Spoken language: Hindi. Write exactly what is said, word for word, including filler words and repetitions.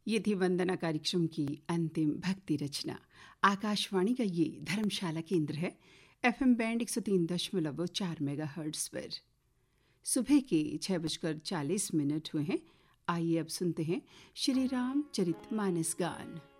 ये थी वंदना कार्यक्रम की अंतिम भक्ति रचना। आकाशवाणी का ये धर्मशाला केंद्र है, एफएम बैंड एक सौ तीन दशमलव चार मेगा हर्ट्ज पर। सुबह के छः बजकर चालीस मिनट हुए हैं। आइए अब सुनते हैं श्री राम चरित मानस गान।